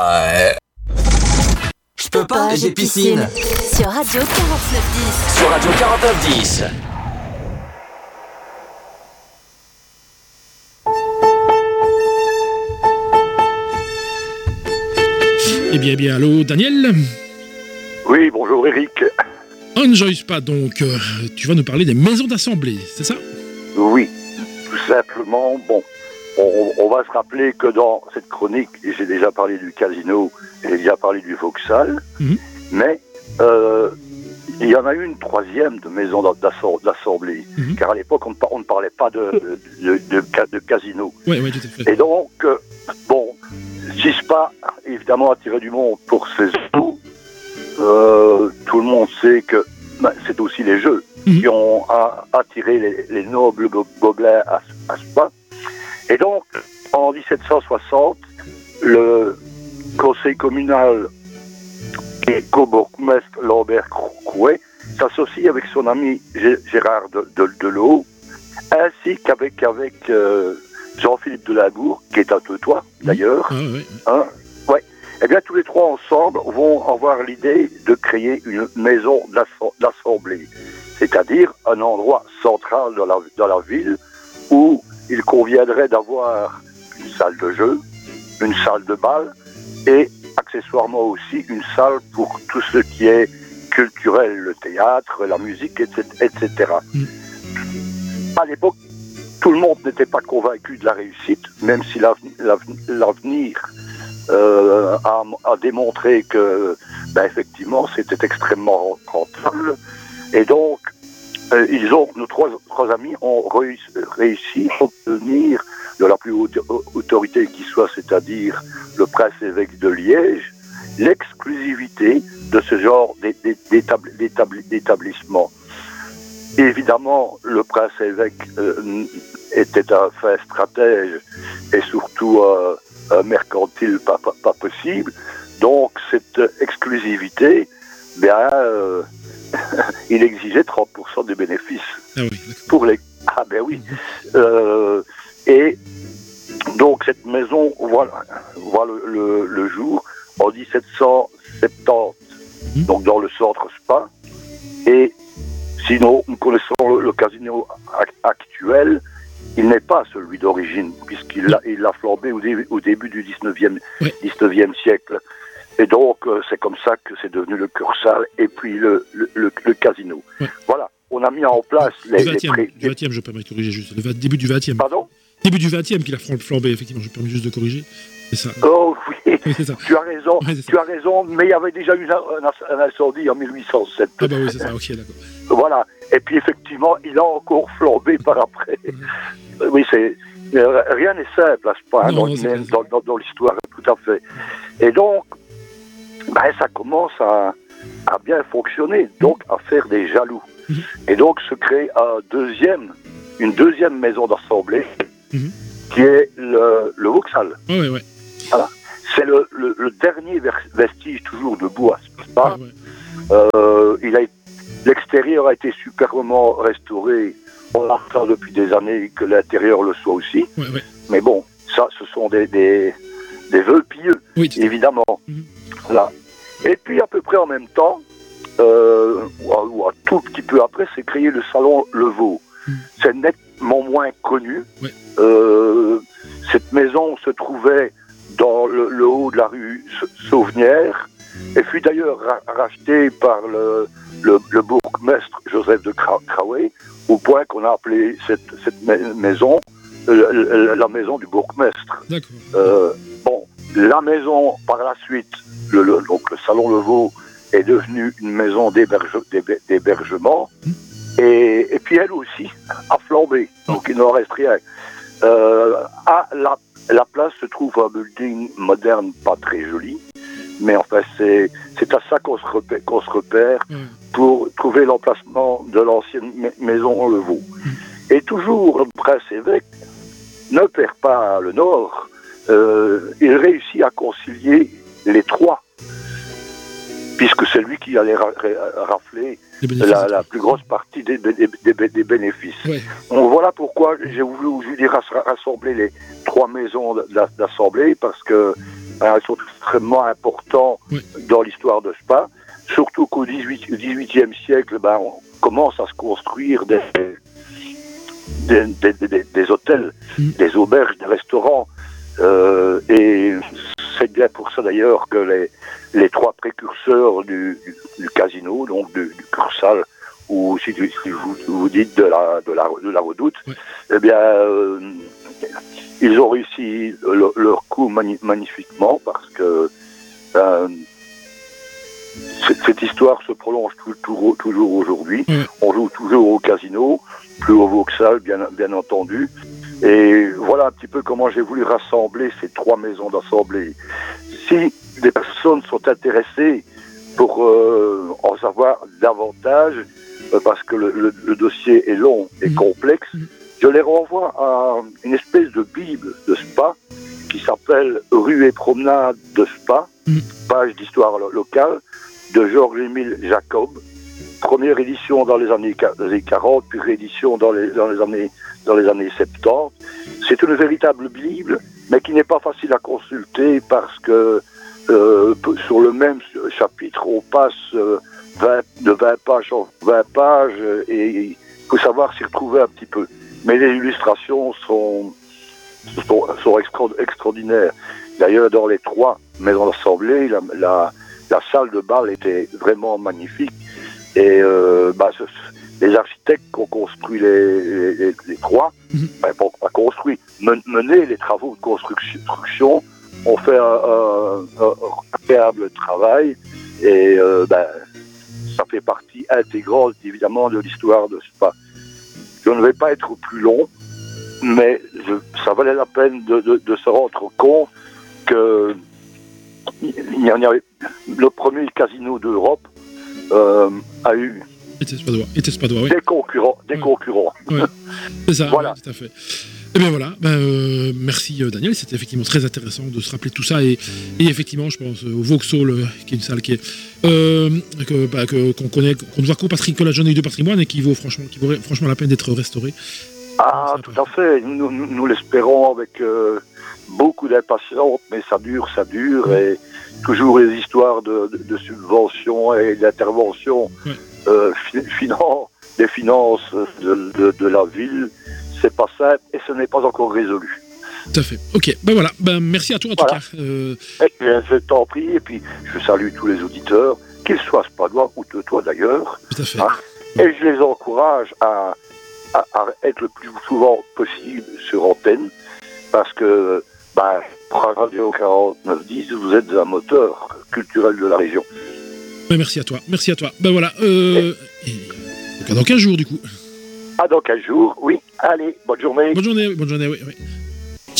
Ouais. Je peux pas, j'ai piscine. Sur Radio 4910. Sur Radio 4910. Eh bien, allô, Daniel? Oui, bonjour Eric. Enjoy Spa, donc, tu vas nous parler des maisons d'assemblée, c'est ça? Oui, tout simplement, bon, on va se rappeler que dans cette chronique, j'ai déjà parlé du casino, j'ai déjà parlé du Vauxhall, mais il y en a eu une troisième de maison d'assemblée, car à l'époque, on ne parlait pas de casino. Oui, tout à fait. Et donc, bon, Spa, évidemment, a tiré du monde pour ses eaux. Tout le monde sait que c'est aussi les jeux qui ont attiré les nobles gobelins à Spa. Et donc, en 1760, le conseil communal et co-bourgmestre Lambert Couet s'associe avec son ami Gérard Delot, ainsi qu'avec Jean-Philippe Delabour, qui est un teutois d'ailleurs. Eh bien, tous les trois ensemble vont avoir l'idée de créer une maison d'assemblée, c'est-à-dire un endroit central dans la ville où il conviendrait d'avoir une salle de jeu, une salle de bal et accessoirement aussi une salle pour tout ce qui est culturel, le théâtre, la musique, etc. À l'époque, tout le monde n'était pas convaincu de la réussite, même si l'avenir a démontré que, effectivement, c'était extrêmement rentable. Et donc, nos trois amis ont réussi à obtenir de la plus haute autorité qui soit, c'est-à-dire le prince-évêque de Liège, l'exclusivité de ce genre d'établissement. Évidemment, le prince-évêque était un fin stratège et surtout mercantile pas possible. Donc, cette exclusivité, il exigeait 30% des bénéfices. Ah oui, pour les. Ah ben oui. Et donc, cette maison voit le jour en 1770, donc dans le centre Spa. Et sinon, nous connaissons le casino actuel. Il n'est pas celui d'origine, puisqu'il a flambé au début du 19e siècle. Et donc, c'est comme ça que c'est devenu le Cursal et puis le casino. Ouais. Voilà, on a mis en place le 20e, je peux me corriger juste. Le début du 20e. Pardon ? Début du 20e qu'il a flambé, effectivement, je me permets juste de corriger. C'est ça. Oh oui, c'est ça. Tu as raison, mais il y avait déjà eu un incendie en 1807. Ah bah oui, c'est ça, ok, d'accord. Voilà, et puis effectivement, il a encore flambé par après. Oui, rien n'est simple à ce point dans l'histoire, tout à fait. Et donc, ça commence à bien fonctionner, donc à faire des jaloux. Et donc se crée une deuxième maison d'assemblée, qui est le Vauxhall. Ouais. Voilà. C'est le dernier vestige toujours debout à Spa. L'extérieur a été superbement restauré. On attend depuis des années que l'intérieur le soit aussi. Ouais. Mais bon, ça, ce sont des vœux pieux, évidemment. Voilà. Et puis, à peu près en même temps, ou un tout petit peu après, c'est créé le salon Le Vau. C'est nettement moins connu. Cette maison se trouvait dans le haut de la rue Sauvenière et fut d'ailleurs rachetée par le bourgmestre Joseph de Craway, au point qu'on a appelé cette maison la maison du bourgmestre. La maison, par la suite, donc le salon Le Vau est devenu une maison d'hébergement et puis elle aussi a flambé, donc il n'en reste rien. À la place se trouve un building moderne pas très joli, mais enfin c'est à ça qu'on se repère pour trouver l'emplacement de l'ancienne maison Le Vau. Et toujours le prince-évêque ne perd pas le nord, il réussit à concilier les trois, puisque c'est lui qui allait rafler la plus grosse partie des bénéfices. Voilà pourquoi j'ai voulu rassembler les trois maisons d'assemblée, parce que Ils sont extrêmement importants dans l'histoire de Spa. Surtout qu'au XVIIIe siècle, on commence à se construire des hôtels, des auberges, des restaurants. Et c'est bien pour ça d'ailleurs que les trois précurseurs du casino, donc du Cursal, ou si vous dites de la Redoute, eh bien, ils ont réussi leur coup magnifiquement parce que cette histoire se prolonge toujours aujourd'hui. On joue toujours au casino, plus au Vauxhall, bien entendu. Et voilà un petit peu comment j'ai voulu rassembler ces trois maisons d'assemblée. Si des personnes sont intéressées pour en savoir davantage, parce que le dossier est long et complexe, je les renvoie à une espèce de bible de Spa qui s'appelle Rue et promenade de Spa, page d'histoire locale, de Georges-Émile Jacob. Première édition dans les années 40, puis réédition dans les années 70. C'est une véritable Bible, mais qui n'est pas facile à consulter parce que sur le même chapitre, on passe de 20 pages en 20 pages et il faut savoir s'y retrouver un petit peu. Mais les illustrations sont extraordinaires. D'ailleurs, dans les trois maisons d'assemblée, la salle de bal était vraiment magnifique. Et les architectes qui ont construit les trois, pas construit, mené les travaux de construction, ont fait un remarquable travail et ça fait partie intégrante évidemment de l'histoire de Spa. Je ne vais pas être plus long, mais ça valait la peine de se rendre compte que il y en avait le premier casino d'Europe a eu était Spadois, des concurrents. Ouais. C'est ça, voilà. Tout à fait. Eh bien voilà, merci Daniel, c'était effectivement très intéressant de se rappeler tout ça et effectivement je pense au Vauxhall qui est une salle qui est qu'on connaît, qu'on doit qu'au que la journée du patrimoine et qui vaut franchement la peine d'être restaurée. Ah tout à fait, nous l'espérons avec beaucoup d'impatience, mais ça dure et toujours les histoires de subventions et d'interventions des finances de la ville. C'est pas simple et ce n'est pas encore résolu. Tout à fait. Ok, voilà. Merci à toi en tout cas. Je t'en prie et puis je salue tous les auditeurs, qu'ils soient spadois ou de toi d'ailleurs. Tout à fait. Et je les encourage à être le plus souvent possible sur antenne parce que Radio 4910, vous êtes un moteur culturel de la région. Merci à toi. Voilà. Dans 15 jours du coup. Dans 15 jours, oui. Allez, bonne journée. Bonne journée, oui.